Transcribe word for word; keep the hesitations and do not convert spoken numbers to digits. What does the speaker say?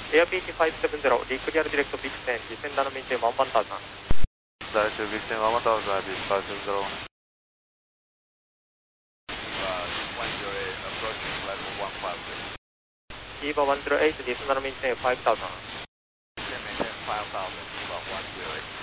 Air B T five seven zero, reclear direct Big ten, descend and maintain one one thousand. Direct Big ten, one one thousand, I B five seven zero. one zero eight, approaching level one five zero. Eva one zero eight, descend and maintain five thousand. Maintain five thousand, Eva one zero eight.